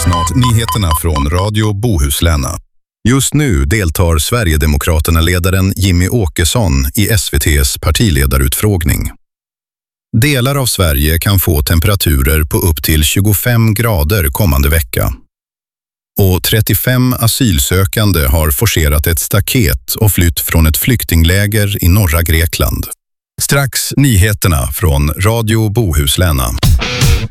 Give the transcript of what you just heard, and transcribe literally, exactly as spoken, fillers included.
snart nyheterna från Radio Bohuslän. Just nu deltar Sverigedemokraterna-ledaren Jimmy Åkesson i S V T:s partiledarutfrågning. Delar av Sverige kan få temperaturer på upp till tjugofem grader kommande vecka. Och trettiofem asylsökande har forcerat ett staket och flytt från ett flyktingläger i norra Grekland. Strax nyheterna från Radio Bohuslän.